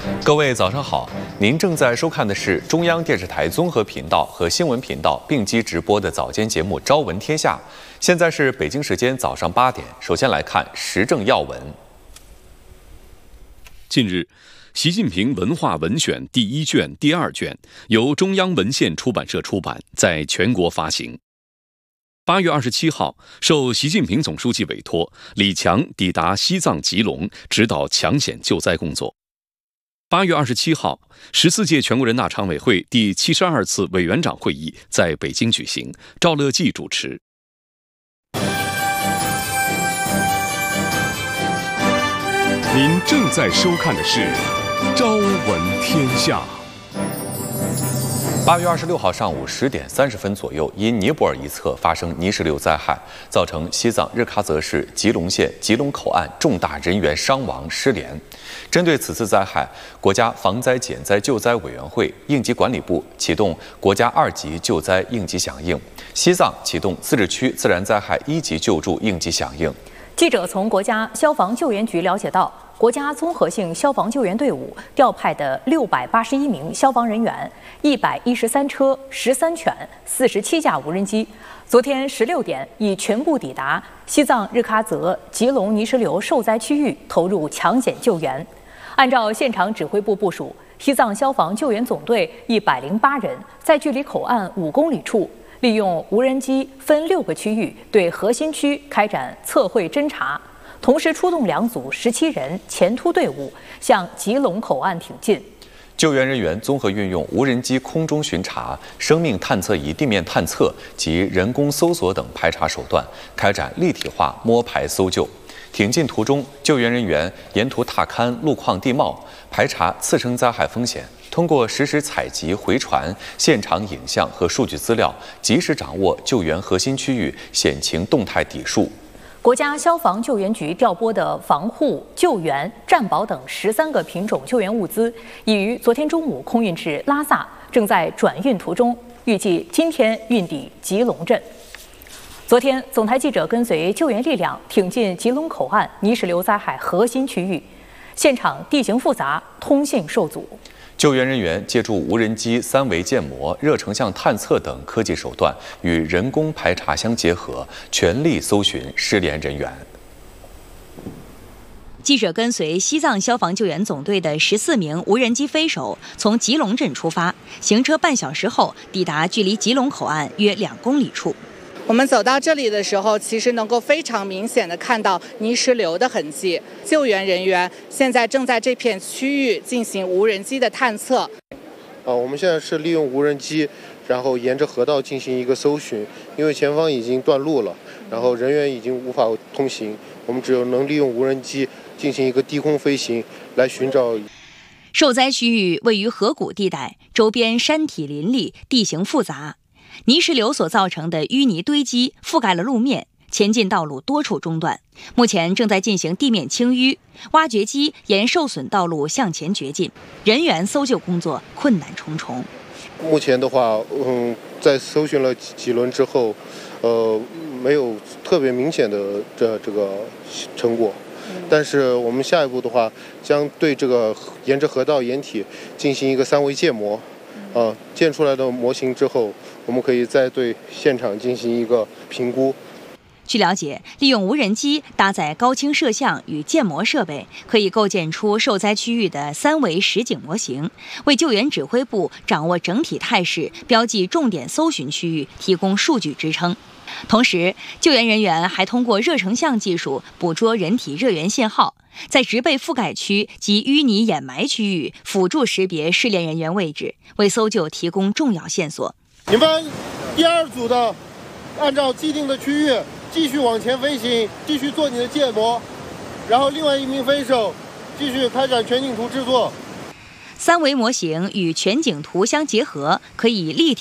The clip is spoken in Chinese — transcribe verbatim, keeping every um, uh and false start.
各位早上好，您正在收看的是中央电视台综合频道和新闻频道并机直播的早间节目《朝闻天下》。现在是北京时间早上八点，首先来看时政要闻。 近日，习近平文化文选第一卷、第二卷由中央文献出版社出版，在全国发行。八月二十七号，受习近平总书记委托，李强抵达西藏吉隆，指导抢险救灾工作。八月二十七号，十四届全国人大常委会第七十二次委员长会议在北京举行，赵乐际主持。 您正在收看的是《朝闻天下》。 八月二十六号上午十点三十分左右，因尼泊尔一侧发生泥石流灾害，造成西藏日喀则市吉隆县吉隆口岸重大人员伤亡失联。针对此次灾害，国家防灾减灾救灾委员会应急管理部启动国家二级救灾应急响应，西藏启动自治区自然灾害一级救助应急响应。 记者从国家消防救援局了解到，国家综合性消防救援队伍调派的六百八十一名消防人员、一百一十三车、十三犬、四十七架无人机，昨天十六点已全部抵达西藏日喀则吉隆泥石流受灾区域，投入抢险救援。按照现场指挥部部署，西藏消防救援总队一百零八人在距离口岸五公里处，利用无人机分六个区域对核心区开展测绘侦察，同时出动两组十七人前突队伍向吉隆口岸挺进。 救援人员综合运用无人机空中巡查、生命探测仪地面探测及人工搜索等排查手段，开展立体化摸排搜救。挺进途中，救援人员沿途踏勘路况地貌，排查次生灾害风险。通过实时采集、回传现场影像和数据资料，及时掌握救援核心区域险情动态底数。 国家消防救援局调拨的防护、救援、战保等十三个品种救援物资，已于昨天中午空运至拉萨，正在转运途中，预计今天运抵吉隆镇。昨天，总台记者跟随救援力量挺进吉隆口岸泥石流灾害核心区域，现场地形复杂，通信受阻。 救援人员借助无人机三维建模、热成像探测等科技手段，与人工排查相结合，全力搜寻失联人员。 记者跟随西藏消防救援总队的十四名无人机飞手，从吉隆镇出发，行车半小时后抵达距离吉隆口岸约两公里处。 我们走到这里的时候，其实能够非常明显的看到泥石流的痕迹。救援人员现在正在这片区域进行无人机的探测。 啊，我们现在是利用无人机，然后沿着河道进行一个搜寻，因为前方已经断路了，然后人员已经无法通行，我们只有能利用无人机进行一个低空飞行来寻找。 受灾区域位于河谷地带，周边山体林立，地形复杂。泥石流所造成的淤泥堆积覆盖了路面，前进道路多处中断。目前正在进行地面清淤，挖掘机沿受损道路向前掘进，人员搜救工作困难重重。 目前的话，嗯，在搜寻了几轮之后，呃，没有特别明显的这这个成果。但是我们下一步的话，将对这个沿着河道掩体进行一个三维建模。呃，建出来的模型之后，我们可以再对现场进行一个评估。 据了解，利用无人机搭载高清摄像与建模设备，可以构建出受灾区域的三维实景模型，为救援指挥部掌握整体态势、标记重点搜寻区域提供数据支撑。同时，救援人员还通过热成像技术捕捉人体热源信号，在植被覆盖区及淤泥掩埋区域辅助识别失联人员位置，为搜救提供重要线索。 你们第二组的按照既定的区域继续往前飞行，继续做你的建模，然后另外一名飞手继续开展全景图制作。 三维模型与全景图相结合，可以立体